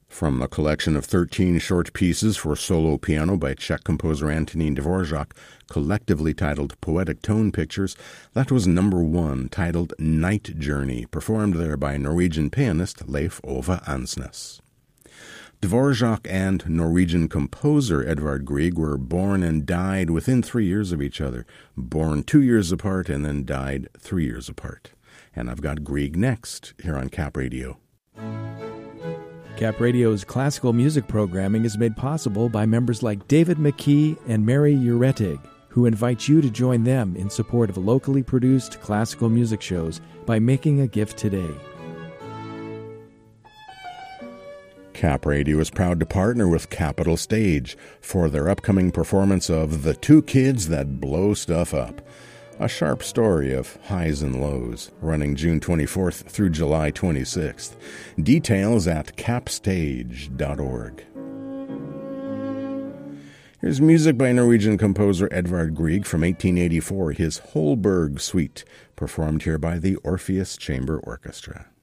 From the collection of 13 short pieces for solo piano by Czech composer Antonín Dvořák, collectively titled Poetic Tone Pictures, that was number 1, titled Night Journey, performed there by Norwegian pianist Leif Ove Ansnes. Dvořák and Norwegian composer Edvard Grieg were born and died within 3 years of each other, born 2 years apart and then died 3 years apart. And I've got Grieg next here on Cap Radio. Cap Radio's classical music programming is made possible by members like David McKee and Mary Uretig, who invite you to join them in support of locally produced classical music shows by making a gift today. Cap Radio is proud to partner with Capitol Stage for their upcoming performance of The Two Kids That Blow Stuff Up, a sharp story of highs and lows, running June 24th through July 26th. Details at capstage.org. Here's music by Norwegian composer Edvard Grieg from 1884, his Holberg Suite, performed here by the Orpheus Chamber Orchestra.